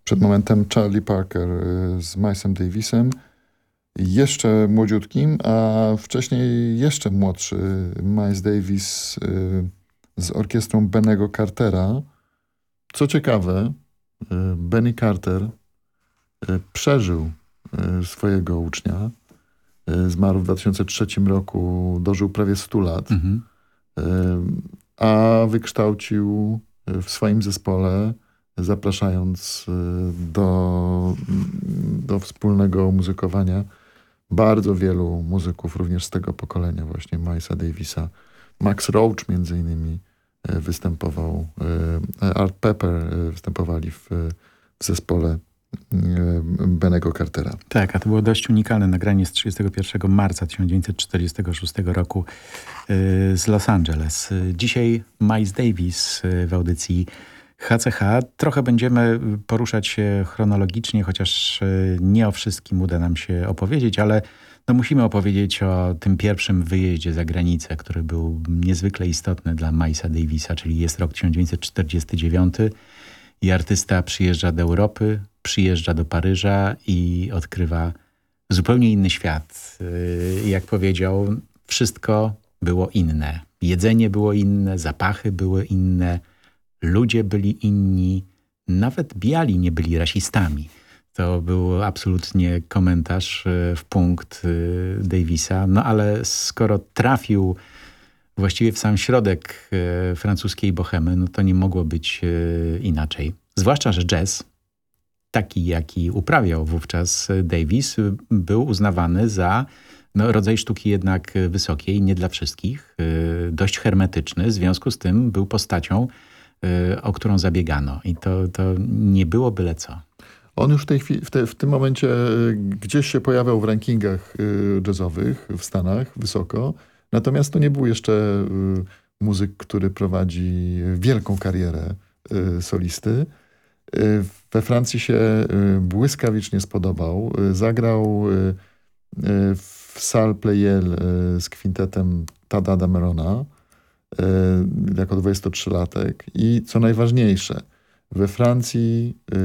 Przed momentem Charlie Parker z Milesem Davisem, jeszcze młodziutkim, a wcześniej jeszcze młodszy Miles Davis z orkiestrą Bennego Cartera. Co ciekawe, Benny Carter przeżył swojego ucznia. Zmarł w 2003 roku, dożył prawie 100 lat, a wykształcił w swoim zespole, zapraszając do wspólnego muzykowania bardzo wielu muzyków, również z tego pokolenia właśnie Milesa Davisa. Max Roach między innymi występował, Art Pepper występowali w zespole Bennego Cartera. Tak, a to było dość unikalne nagranie z 31 marca 1946 roku z Los Angeles. Dzisiaj Miles Davis w audycji HCH. Trochę będziemy poruszać się chronologicznie, chociaż nie o wszystkim uda nam się opowiedzieć, ale no musimy opowiedzieć o tym pierwszym wyjeździe za granicę, który był niezwykle istotny dla Milesa Davisa, czyli jest rok 1949 i artysta przyjeżdża do Europy, przyjeżdża do Paryża i odkrywa zupełnie inny świat. Jak powiedział, wszystko było inne. Jedzenie było inne, zapachy były inne, ludzie byli inni, nawet biali nie byli rasistami. To był absolutnie komentarz w punkt Davisa. No ale skoro trafił właściwie w sam środek francuskiej bohemy, no to nie mogło być inaczej. Zwłaszcza, że jazz, taki jaki uprawiał wówczas Davis, był uznawany za rodzaj sztuki jednak wysokiej, nie dla wszystkich, dość hermetyczny. W związku z tym był postacią, o którą zabiegano. I to nie było byle co. On już w tej chwili, w tym momencie gdzieś się pojawiał w rankingach jazzowych w Stanach wysoko. Natomiast to nie był jeszcze muzyk, który prowadzi wielką karierę solisty. We Francji się błyskawicznie spodobał. Zagrał w Salle Pleyel z kwintetem Tada Damerona jako 23-latek. I co najważniejsze, we Francji